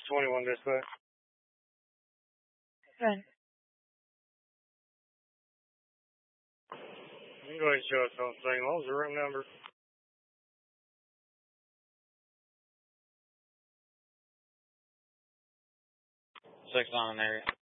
21 dispatch. Good. You can go ahead and show us on the thing. What was the room number? 6 on an area.